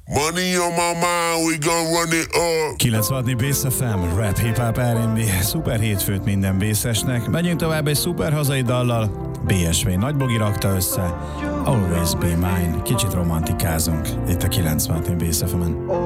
Money on my mind, we gon' run it up. 96 Bass FM, Rap, Hip Hop, R&B, szuper hétfőt minden bassesnek. Megyünk tovább egy szuper hazai dallal. BSV Nagybogi rakta össze. Always Be Mine. Kicsit romantikázunk itt a 96 Bass FM-en.